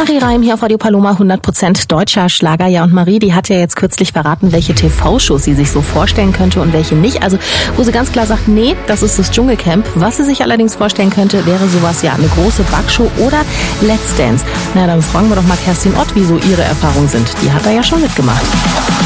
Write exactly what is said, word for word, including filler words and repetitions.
Marie Reim hier auf Radio Paloma, hundert Prozent deutscher Schlager. Ja, und Marie, die hat ja jetzt kürzlich verraten, welche T V-Shows sie sich so vorstellen könnte und welche nicht. Also, wo sie ganz klar sagt, nee, das ist das Dschungelcamp. Was sie sich allerdings vorstellen könnte, wäre sowas, ja, eine große Backshow oder Let's Dance. Na, dann fragen wir doch mal Kerstin Ott, wie so ihre Erfahrungen sind. Die hat da ja schon mitgemacht.